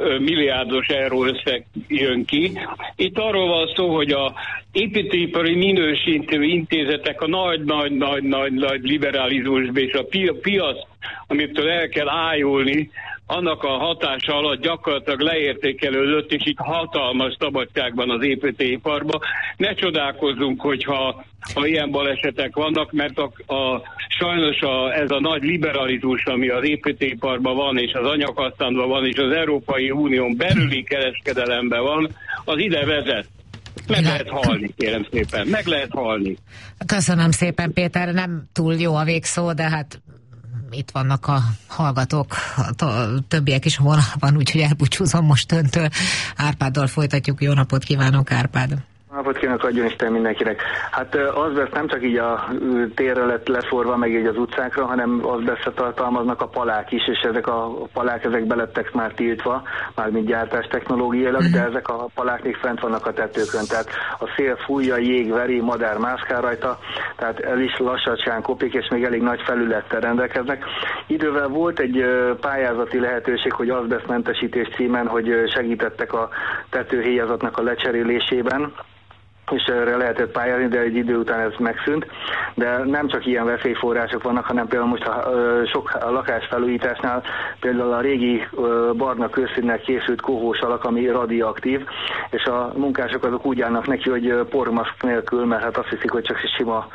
milliárdos euró összeg jön ki. Itt arról van szó, hogy a építőipari minősítő intézetek a nagy liberalizmusba és a piac, amitől el kell ájulni, annak a hatása alatt gyakorlatilag leértékelődött, és itt hatalmas szabadság van az építőiparban. Ne csodálkozzunk, hogyha ilyen balesetek vannak, mert sajnos ez a nagy liberalizmus, ami az építőiparban van, és az anyaghasználatban van, és az Európai Unión belüli kereskedelemben van, az ide vezet. Meg lehet halni, kérem szépen. Meg lehet halni. Köszönöm szépen, Péter. Nem túl jó a végszó, de hát itt vannak a hallgatók, többiek is vonalban, úgyhogy elbúcsúzom most öntől. Árpáddal folytatjuk. Jó napot kívánok, Árpád! Napot kívánok, adjon Isten mindenkinek. Hát azbest nem csak így a térre lett leforva, meg így az utcákra, hanem azbestet tartalmaznak a palák is, és ezek a palák, ezek belettek már tiltva, mármint gyártás technológiailag, de ezek a palák még fent vannak a tetőkön, tehát a szél fújja, jég veri, madár mászkál rajta, tehát ez is lassacskán kopik, és még elég nagy felülettel rendelkeznek. Idővel volt egy pályázati lehetőség, hogy azbesztmentesítés címen, hogy segítettek a tetőhéjazatnak a lecserélésében, és erre lehetett pályázni, de egy idő után ez megszűnt. De nem csak ilyen veszélyforrások vannak, hanem például most a lakásfelújításnál például a régi barna kőszínnek készült kohós alak, ami radioaktív, és a munkások azok úgy állnak neki, hogy pormaszk nélkül, mert hát azt hiszik, hogy csak sima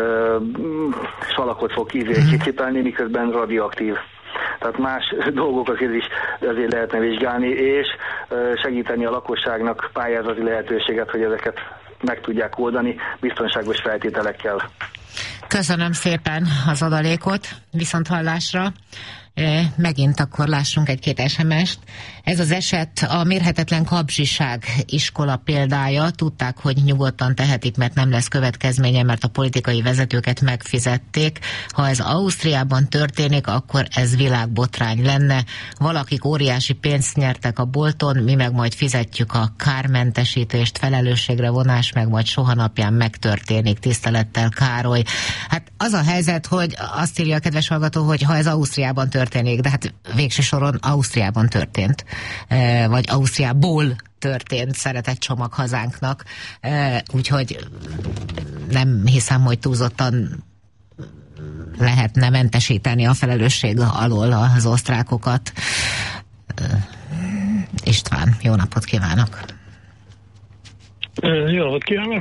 salakot fog kicipelni, miközben radioaktív. Tehát más dolgokat is azért lehetne vizsgálni, és segíteni a lakosságnak pályázati lehetőséget, hogy ezeket meg tudják oldani biztonságos feltételekkel. Köszönöm szépen az adalékot, viszonthallásra. Megint akkor lássunk egy-két SMS-t. Ez az eset a mérhetetlen kapzsiság iskola példája. Tudták, hogy nyugodtan tehetik, mert nem lesz következménye, mert a politikai vezetőket megfizették. Ha ez Ausztriában történik, akkor ez világbotrány lenne. Valakik óriási pénzt nyertek a bolton, mi meg majd fizetjük a kármentesítést, felelősségre vonás, meg majd soha napján megtörténik. Tisztelettel, Károly. Hát az a helyzet, hogy azt írja a kedves hallgató, hogy ha ez Ausztriában történik, de hát végső soron Ausztriában történt, vagy Ausztriából történt, szeretett csomag hazánknak, úgyhogy nem hiszem, hogy túlzottan lehetne mentesíteni a felelősség alól az osztrákokat. István, jó napot kívánok! Jó napot kívánok!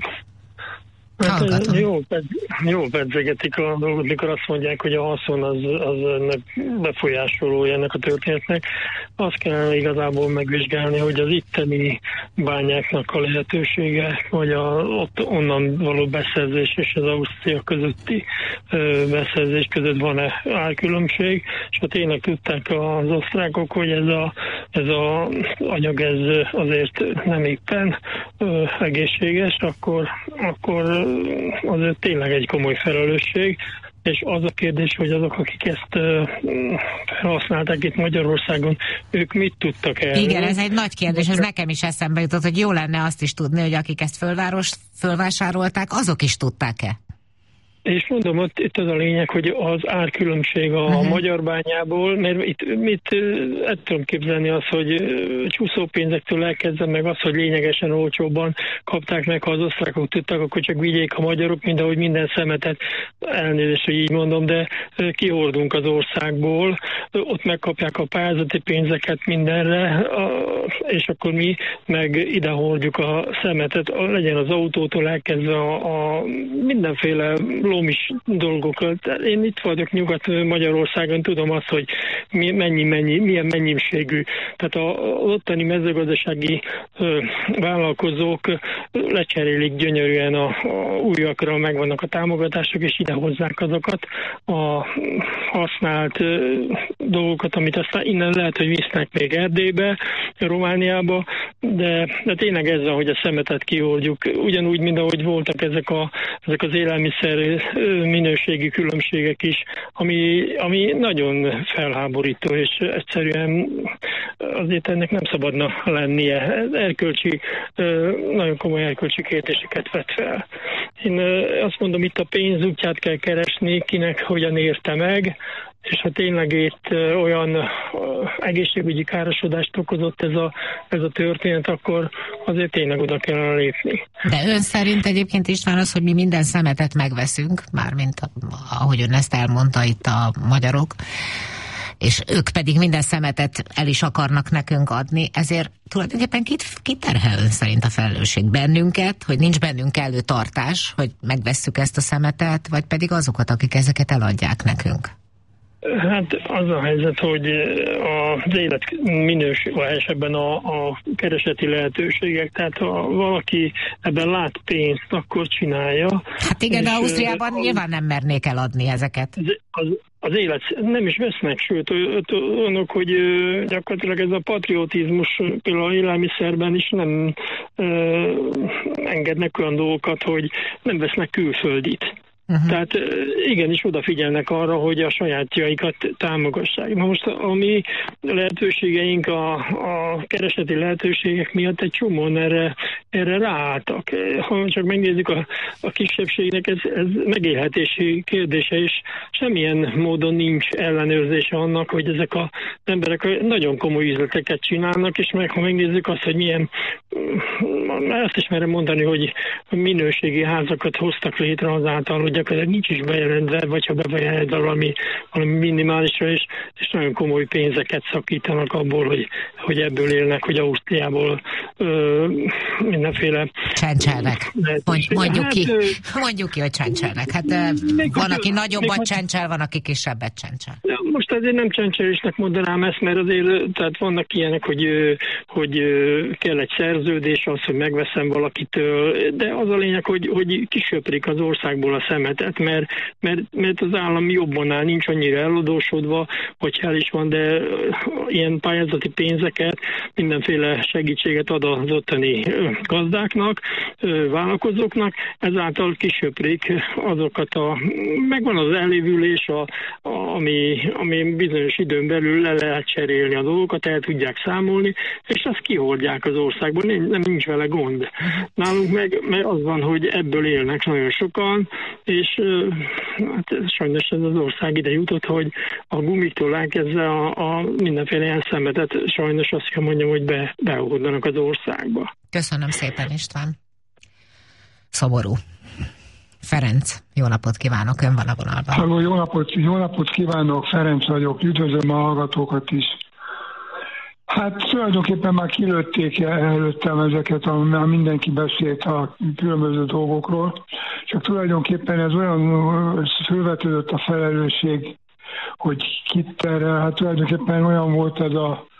Hát, jó pedzegetik a dolgot, mikor azt mondják, hogy a haszon az ennek befolyásolója ennek a történetnek. Azt kell igazából megvizsgálni, hogy az itteni bányáknak a lehetősége, vagy ott onnan való beszerzés és az Ausztria közötti beszerzés között van-e árkülönbség, és ha tényleg tudták az osztrákok, hogy ez a anyag ez azért nem éppen egészséges, akkor azért tényleg egy komoly felelősség, és az a kérdés, hogy azok, akik ezt felhasználták itt Magyarországon, ők mit tudtak erről? Igen, ez egy nagy kérdés, ez nekem is eszembe jutott, hogy jó lenne azt is tudni, hogy akik ezt fölvásárolták, azok is tudták-e? És mondom, itt az a lényeg, hogy az árkülönbség a magyar bányából, mert itt el tudom képzelni azt, hogy csúszópénzektől elkezdve meg az, hogy lényegesen olcsóbban kapták meg, ha az osztrákok tudtak, akkor csak vigyék a magyarok, mint ahogy minden szemetet, elnézést, hogy így mondom, de kihordunk az országból, ott megkapják a pályázati pénzeket mindenre, és akkor mi meg ide hordjuk a szemetet, legyen az autótól elkezdve a mindenféle lómis dolgokat. Én itt vagyok Nyugat-Magyarországon, tudom azt, hogy milyen mennyiségű. Tehát az ottani mezőgazdasági vállalkozók lecserélik gyönyörűen a újakra, megvannak a támogatások, és ide hozzák azokat a használt dolgokat, amit aztán innen lehet, hogy visznek még Erdélybe, Romániába, de tényleg ez, ahogy a szemetet kioldjuk, ugyanúgy, mint ahogy voltak ezek az élelmiszer minőségi különbségek is, ami nagyon felháborító, és egyszerűen azért ennek nem szabadna lennie. Nagyon komoly erkölcsi kérdéseket vet fel. Én azt mondom, itt a pénz útját kell keresni, kinek hogyan érte meg, és ha tényleg itt olyan egészségügyi károsodást okozott ez a történet, akkor azért tényleg oda kellene lépni. De ön szerint egyébként István az, hogy mi minden szemetet megveszünk, mármint ahogy ön ezt elmondta itt a magyarok, és ők pedig minden szemetet el is akarnak nekünk adni, ezért tulajdonképpen kit terhel ön szerint a felelősség? Bennünket, hogy nincs bennünk kellő tartás, hogy megvesszük ezt a szemetet, vagy pedig azokat, akik ezeket eladják nekünk? Hát az a helyzet, hogy az élet minőség, esetben a kereseti lehetőségek, tehát ha valaki ebben lát pénzt, akkor csinálja. Hát igen, de Ausztriában nyilván nem mernék eladni ezeket. Az élet nem is vesznek, sőt, olyanok, hogy gyakorlatilag ez a patriotizmus például élelmiszerben is nem engednek olyan dolgokat, hogy nem vesznek külföldit. Tehát igenis odafigyelnek arra, hogy a sajátjaikat támogassák. Na most a mi lehetőségeink, a kereseti lehetőségek miatt egy csomóan erre ráálltak. Ha csak megnézzük a kisebbségnek, ez megélhetési kérdése, és semmilyen módon nincs ellenőrzése annak, hogy ezek az emberek nagyon komoly üzleteket csinálnak, és ha megnézzük azt, hogy milyen, azt is merem mondani, hogy minőségi házakat hoztak létre azáltal, hogy gyakorlatilag nincs is bejelentve, vagy ha bejelentve valami minimálisra, és nagyon komoly pénzeket szakítanak abból, hogy ebből élnek, hogy Ausztriából mindenféle... Csencselnek. Mondjuk ki, hogy csencselnek. Hát van, aki nagyobbat csencsel, van, aki kisebbet csencsel. Most azért nem csencselésnek mondanám ezt, mert azért tehát vannak ilyenek, hogy kell egy szerződés, az, hogy megveszem valakitől, de az a lényeg, hogy kisöprik az országból a szemetet, mert az állam jobban áll, nincs annyira eladósodva, vagy el is van, de ilyen pályázati pénzeket, mindenféle segítséget ad az ottani gazdáknak, vállalkozóknak, ezáltal kisöprik azokat megvan az elévülés, ami bizonyos időn belül le lehet cserélni a dolgokat, el tudják számolni, és azt kihordják az országból, nem nincs vele gond. Nálunk meg az van, hogy ebből élnek nagyon sokan, és hát sajnos ez az ország ide jutott, hogy a gumiktól elkezdve a mindenféle ilyen szemetet sajnos azt kell mondjam, hogy behordanak az országba. Köszönöm szépen, István. Szomorú. Ferenc, jó napot kívánok, ön van a vonalban. Halló, jó napot kívánok, Ferenc vagyok, üdvözlöm a hallgatókat is. Hát tulajdonképpen már kilőtték előttem ezeket, már mindenki beszélt a különböző dolgokról, csak tulajdonképpen ez olyan fölvetődött a felelősség, hogy kit terel, hát tulajdonképpen olyan volt ez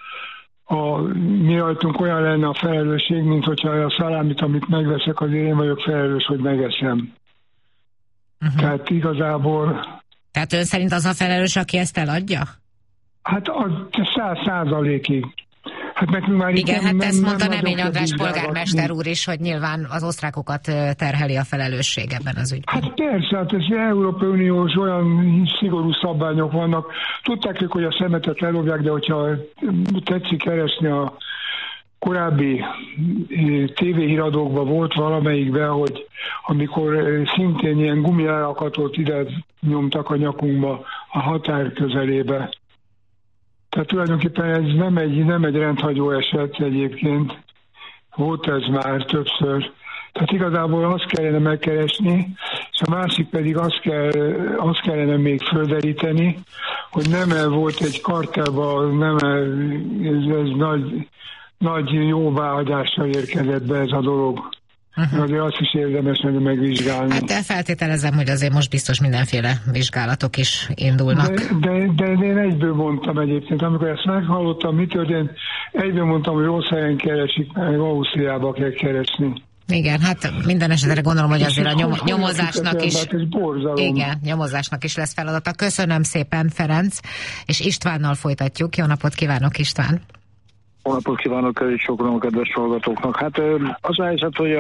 mi rajtunk olyan lenne a felelősség, mint hogyha a szalámit, amit megveszek, azért én vagyok felelős, hogy megeszem. Tehát igazából... Tehát ön szerint az a felelős, aki ezt eladja? Hát 100%-ig. Hát nekünk már igen, hát ezt mondta Nemény András polgármester úr is, hogy nyilván az osztrákokat terheli a felelősség ebben az ügyben. Hát persze, hát ez Európai Uniós olyan szigorú szabványok vannak. Tudták ők, hogy a szemetet lelopják, de hogyha tetszik keresni a korábbi tévéhíradókban volt valamelyikben, hogy amikor szintén ilyen gumielakatot ide nyomtak a nyakunkba a határ közelébe. Tehát tulajdonképpen ez nem egy rendhagyó eset egyébként. Volt ez már többször. Tehát igazából azt kellene megkeresni, és a másik pedig azt kellene még földeríteni, hogy nem volt egy kartellban, ez nagy jóváhagyásra érkezett be ez a dolog. Azért azt is érdemes megvizsgálni. Hát feltételezem, hogy azért most biztos mindenféle vizsgálatok is indulnak. De én egyből mondtam egyébként, amikor ezt meghallottam, mi történt, egyből mondtam, hogy rossz helyen keresik, meg Ausztriába kell keresni. Igen, hát minden esetre gondolom, hogy azért a nyomozásnak is... Igen, nyomozásnak is lesz feladata. Köszönöm szépen, Ferenc, és Istvánnal folytatjuk. Jó napot kívánok, István! Jó napot kívánok, és sokan a kedves hallgatóknak. Hát az a helyzet, hogy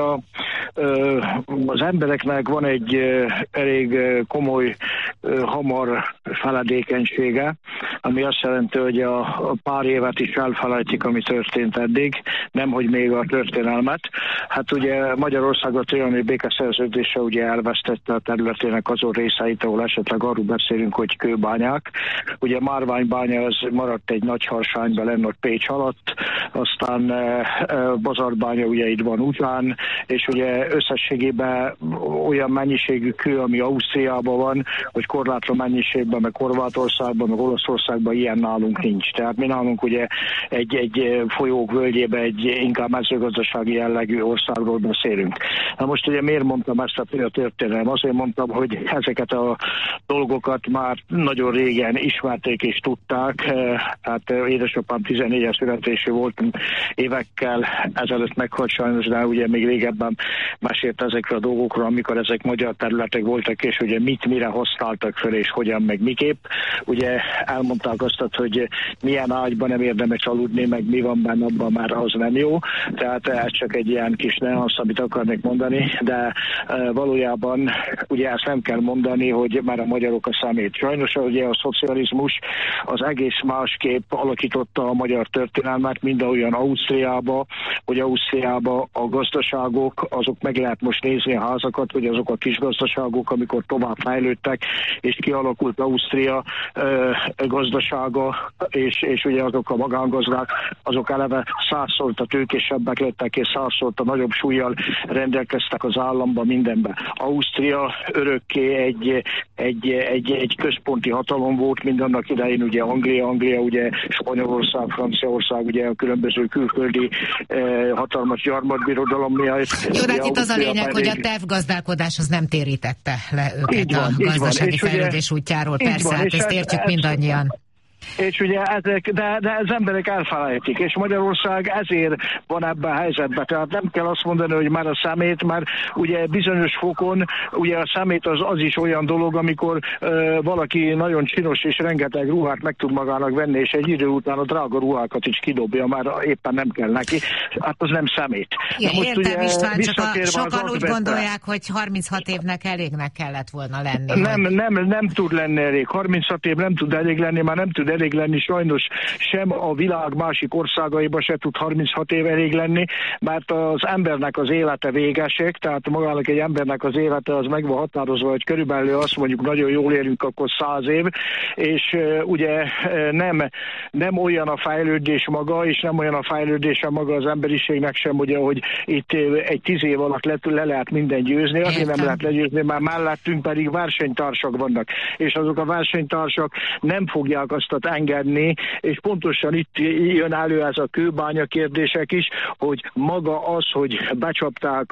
az embereknek van egy elég komoly, hamar feledékenysége, ami azt jelenti, hogy a pár évet is elfelejtik, ami történt eddig, nemhogy még a történelmet. Hát ugye Magyarország a trianoni békeszerződése ugye elvesztette a területének azon részeit, ahol esetleg arról beszélünk, hogy kőbányák. Ugye Márványbánya az maradt egy nagy harsányban lenne ott Pécs alatt, aztán Bazarbánya ugye itt van után, és ugye összességében olyan mennyiségű kő, ami Ausztriában van, hogy korlátlan mennyiségben, meg Horvátországban, meg Olaszországban ilyen nálunk nincs. Tehát mi nálunk ugye egy folyók völgyében egy inkább mezőgazdasági jellegű országról beszélünk. Na most ugye miért mondtam ezt a történelem? Azért mondtam, hogy ezeket a dolgokat már nagyon régen ismerték és tudták. Hát édesapám 14-es születésű volt, évekkel ezelőtt meghalt sajnos, de ugye még régebben mesélt ezekről a dolgokról, amikor ezek magyar területek voltak, és ugye mit mire használtak fel, és hogyan, meg miképp. Ugye elmondták azt, hogy milyen ágyban nem érdemes aludni, meg mi van benne, abban már az nem jó. Tehát ez csak egy ilyen kis neansz, amit akarnék mondani, de valójában ugye ezt nem kell mondani, hogy már a magyarok a szemét. Sajnos ugye a szocializmus az egész másképp alakította a magyar történelmet, mind olyan Ausztriába, hogy Ausztriába a gazdaságok, azok meg lehet most nézni a házakat, hogy azok a kis gazdaságok, amikor tovább fejlődtek, és kialakult Ausztria gazdasága, és ugye azok a magángazdák, azok eleve 100-szor tőkésebbek lettek, és 100-szor nagyobb súllyal rendelkeztek az államban, mindenben. Ausztria örökké egy központi hatalom volt, mind annak idején ugye Anglia ugye Spanyolország, Franciaország, ugye a különböző külföldi hatalmas gyarmatbirodalom miatt. Jó, de itt az a lényeg, hogy a tervgazdálkodás az nem térítette le őket a gazdasági fejlődés útjáról. Persze, hát ezt értjük mindannyian. És ugye ezek, de az emberek elfelejtik, és Magyarország ezért van ebben a helyzetben. Tehát nem kell azt mondani, hogy már a szemét, mert ugye bizonyos fokon, ugye a szemét az is olyan dolog, amikor valaki nagyon csinos és rengeteg ruhát meg tud magának venni, és egy idő után a drága ruhákat is kidobja, már éppen nem kell neki. Hát az nem szemét. Igen, most értem, ugye, István, csak sokan úgy gondolják, hogy 36 évnek elégnek kellett volna lenni. Nem tud lenni elég. 36 év nem tud elég lenni, már nem tud elég lenni, sajnos sem a világ másik országaiban se tud 36 év elég lenni, mert az embernek az élete végesek, tehát magának egy embernek az élete az meg van határozva, hogy körülbelül azt mondjuk nagyon jól élünk, akkor 100 év, és ugye nem olyan a fejlődés maga, és nem olyan a fejlődése maga az emberiségnek sem, ugye, hogy itt egy 10 év alatt le lehet minden győzni, azért nem lehet legyőzni, már mellettünk pedig versenytársak vannak, és azok a versenytársak nem fogják azt engedni, és pontosan itt jön elő ez a kőbánya kérdések is, hogy maga az, hogy becsapták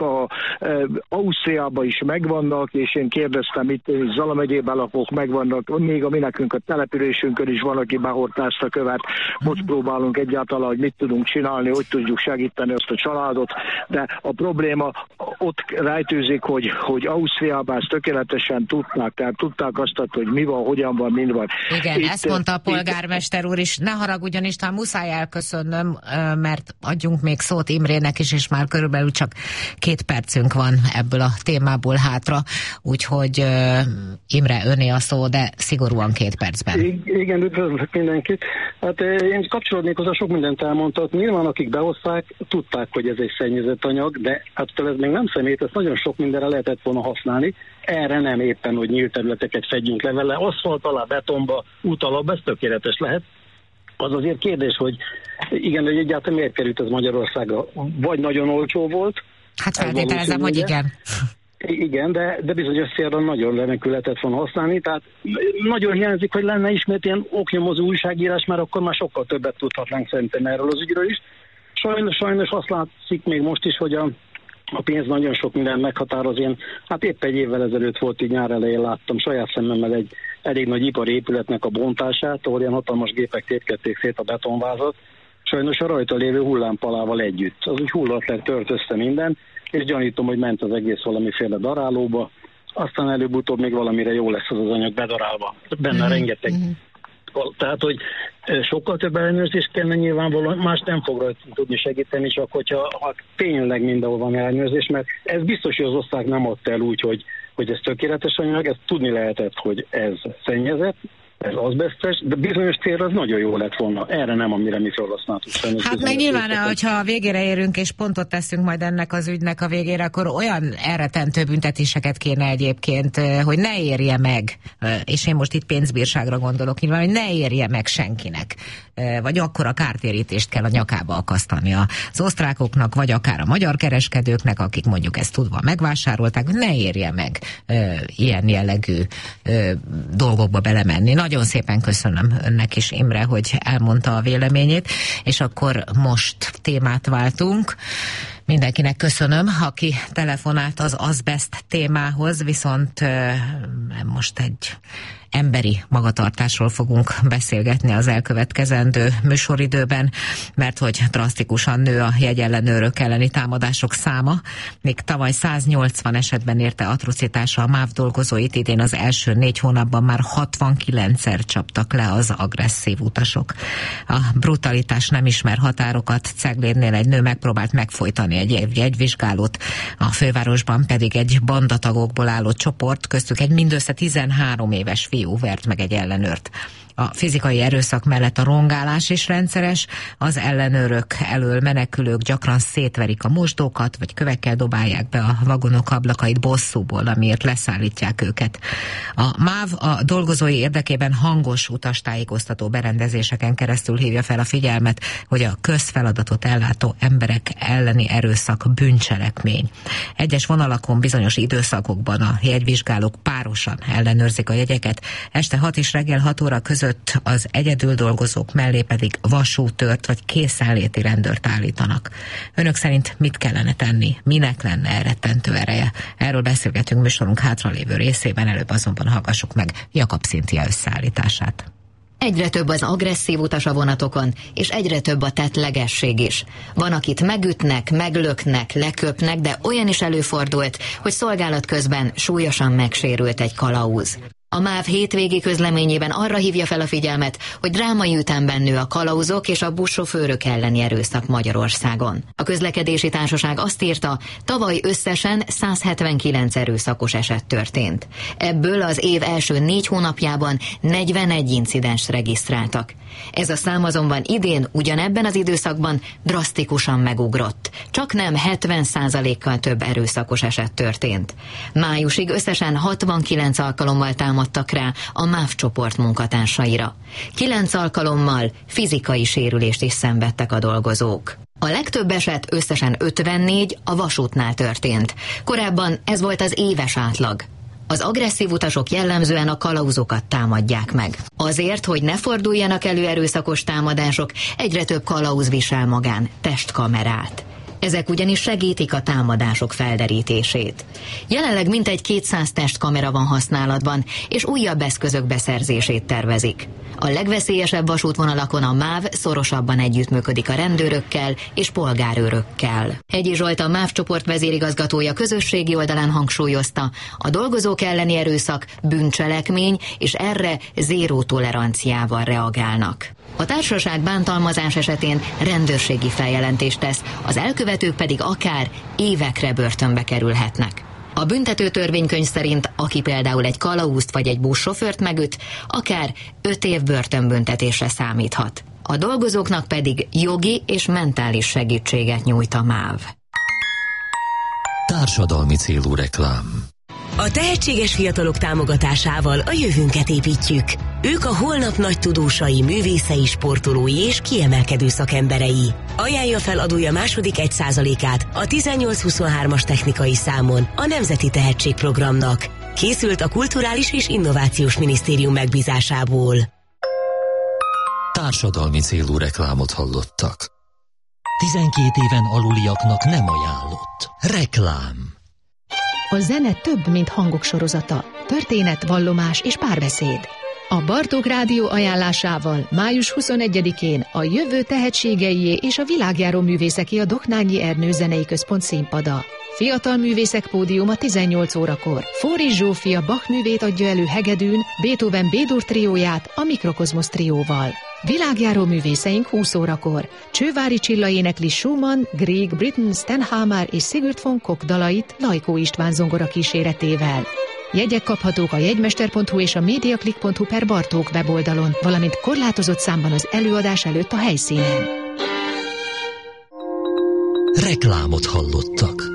Ausztriába is megvannak, és én kérdeztem itt, Zala megyében lakók megvannak, még mi nekünk a településünkön is van, aki behordta ezt a követ, most próbálunk egyáltalán, hogy mit tudunk csinálni, hogy tudjuk segíteni azt a családot, de a probléma ott rejtőzik, hogy Ausztriában ezt tökéletesen tudták, tehát tudták azt, hogy mi van, hogyan van, mind van. Igen, itt, ezt mondta a polgármester úr is. Ne haragudjon, István, muszáj elköszönnöm, mert adjunk még szót Imrének is, és már körülbelül csak 2 percünk van ebből a témából hátra, úgyhogy Imre, öné a szó, de szigorúan 2 percben. Igen, üdvözlök mindenkit. Hát én kapcsolódnék hozzá, sok mindent elmondtak. Nyilván akik behozták, tudták, hogy ez egy szennyezett anyag, de hát ez még nem szemét, ezt nagyon sok mindenre lehetett volna használni. Erre nem éppen, hogy nyílt területeket fedjünk le vele, aszfalt alá, betonba, út alap, ez tökéletes lehet. Az azért kérdés, hogy igen, hogy egyáltalán miért került ez Magyarországra? Vagy nagyon olcsó volt. Hát feltételezem, hogy igen. Igen, de bizonyos célra nagyon remekül lehetett volna használni, tehát nagyon hiányzik, hogy lenne ismét ilyen oknyomozó újságírás, mert akkor már sokkal többet tudhatnánk szerintem erről az ügyről is. Sajnos azt látszik még most is, hogy a pénz nagyon sok minden meghatároz. Én hát épp egy évvel ezelőtt volt, így nyár elején láttam saját szemmemmel egy elég nagy ipari épületnek a bontását, ahol ilyen hatalmas gépek tépkedték szét a betonvázat. Sajnos a rajta lévő hullámpalával együtt. Az úgy hullott lett, törtözte minden, és gyanítom, hogy ment az egész valamiféle darálóba. Aztán előbb-utóbb még valamire jó lesz az anyag bedarálva. Benne rengeteg. Tehát, hogy sokkal több ellenőrzés kellene nyilvánvalóan, más nem fog rajta tudni segíteni, csak hogyha tényleg mindenhol van ellenőrzés, mert ez biztos, hogy az osztály nem adta el úgy, hogy ez tökéletes anyag, ezt tudni lehetett, hogy ez szennyezett, ez azbesztes, de bizonyos célra az nagyon jó lett volna. Erre nem, amire mi felhasználtuk. Hát meg nyilván, hogyha a végére érünk, és pontot teszünk majd ennek az ügynek a végére, akkor olyan elretentő büntetéseket kéne egyébként, hogy ne érje meg, és én most itt pénzbírságra gondolok nyilván, hogy ne érje meg senkinek, vagy akkora kártérítést kell a nyakába akasztani az osztrákoknak, vagy akár a magyar kereskedőknek, akik mondjuk ezt tudva megvásárolták, ne érje meg ilyen jellegű dolgokba belemenni. Nagyon szépen köszönöm önnek is, Imre, hogy elmondta a véleményét, és akkor most témát váltunk. Mindenkinek köszönöm, aki telefonált az azbest témához, viszont most egy emberi magatartásról fogunk beszélgetni az elkövetkezendő műsoridőben, mert hogy drasztikusan nő a jegyellenőrök elleni támadások száma. Még tavaly 180 esetben érte atrocitásra a MÁV dolgozóit, idén az első 4 hónapban már 69-szer csaptak le az agresszív utasok. A brutalitás nem ismer határokat. Ceglédnél egy nő megpróbált megfojtani egy jegyvizsgálót, a fővárosban pedig egy bandatagokból álló csoport, köztük egy mindössze 13 éves fiú vert meg egy ellenőrt. A fizikai erőszak mellett a rongálás is rendszeres, az ellenőrök elől menekülők gyakran szétverik a mosdókat, vagy kövekkel dobálják be a vagonok ablakait bosszúból, amiért leszállítják őket. A MÁV a dolgozói érdekében hangos utastájékoztató berendezéseken keresztül hívja fel a figyelmet, hogy a közfeladatot ellátó emberek elleni erőszak bűncselekmény. Egyes vonalakon bizonyos időszakokban a jegyvizsgálók párosan ellenőrzik a jegyeket, este 6 és reggel 6 óra között az egyedül dolgozók mellé pedig vasútőrt vagy készenléti rendőrt állítanak. Önök szerint mit kellene tenni? Minek lenne elrettentő ereje? Erről beszélgetünk műsorunk hátralévő részében, előbb azonban hallgassuk meg Jakab Szintia összeállítását. Egyre több az agresszív utas a vonatokon, és egyre több a tettlegesség is. Van, akit megütnek, meglöknek, leköpnek, de olyan is előfordult, hogy szolgálat közben súlyosan megsérült egy kalauz. A MÁV hétvégi közleményében arra hívja fel a figyelmet, hogy drámai ütemben nő a kalauzok és a buszsofőrök elleni erőszak Magyarországon. A közlekedési társaság azt írta, tavaly összesen 179 erőszakos eset történt. Ebből az év első 4 hónapjában 41 incidenst regisztráltak. Ez a szám azonban idén ugyanebben az időszakban drasztikusan megugrott. Csaknem 70%-kal több erőszakos eset történt. Májusig összesen 69 alkalommal támadtak rá a MÁV csoport munkatársaira. 9 alkalommal fizikai sérülést is szenvedtek a dolgozók. A legtöbb eset, összesen 54, a vasútnál történt. Korábban ez volt az éves átlag. Az agresszív utasok jellemzően a kalauzokat támadják meg. Azért, hogy ne forduljanak elő erőszakos támadások, egyre több kalauz visel magán testkamerát. Ezek ugyanis segítik a támadások felderítését. Jelenleg mintegy 200 testkamera van használatban, és újabb eszközök beszerzését tervezik. A legveszélyesebb vasútvonalakon a MÁV szorosabban együttműködik a rendőrökkel és polgárőrökkel. Hegyi Zsolt, a MÁV csoport vezérigazgatója közösségi oldalán hangsúlyozta, a dolgozók elleni erőszak bűncselekmény, és erre zéró toleranciával reagálnak. A társaság bántalmazás esetén rendőrségi feljelentést tesz, az elkövetők pedig akár évekre börtönbe kerülhetnek. A büntető törvénykönyv szerint, aki például egy kalauzt vagy egy buszsofőrt megüt, akár 5 év börtönbüntetésre számíthat. A dolgozóknak pedig jogi és mentális segítséget nyújt a MÁV. Társadalmi célú reklám. A tehetséges fiatalok támogatásával a jövőnket építjük. Ők a holnap nagy tudósai, művészei, sportolói és kiemelkedő szakemberei. Ajánlja fel adója második 1%-át a 1823-as technikai számon a Nemzeti Tehetségprogramnak. Készült a Kulturális és Innovációs Minisztérium megbízásából. Társadalmi célú reklámot hallottak. 12 éven aluliaknak nem ajánlott. Reklám. A zene több, mint hangok sorozata. Történet, vallomás és párbeszéd. A Bartók Rádió ajánlásával május 21-én a jövő tehetségeié és a világjáró művészeké a Doknányi Ernő Zenei Központ színpada. Fiatal művészek pódiuma 18 órakor. Fóris Zsófia Bach művét adja elő hegedűn, Beethoven B-dur trióját a Mikrokozmosz trióval. Világjáró művészeink 20 órakor. Csővári Csilla énekli Schumann, Grieg, Britten, Stenhamer és Sigurd von Koch dalait Lajkó István zongora kíséretével. Jegyek kaphatók a jegymester.hu és a mediaclick.hu per Bartók weboldalon, valamint korlátozott számban az előadás előtt a helyszínen. Reklámot hallottak.